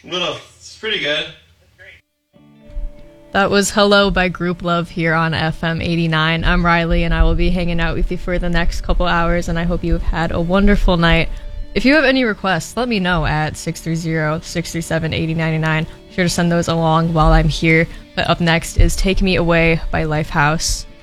Little, it's pretty good. That was Hello by Group Love here on FM 89. I'm Riley, and I will be hanging out with you for the next couple hours, and I hope you have had a wonderful night. If you have any requests, let me know at 630-637-8099. Sure to send those along while I'm here. But up next is Take Me Away by Lifehouse.